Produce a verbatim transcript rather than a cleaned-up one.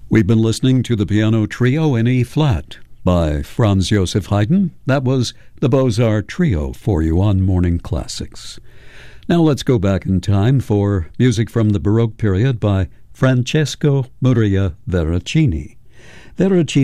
We've been listening to the piano trio in E-flat by Franz Joseph Haydn. That was the Beaux-Arts Trio for you on Morning Classics. Now let's go back in time for music from the Baroque period by Francesco Maria Veracini. Veracini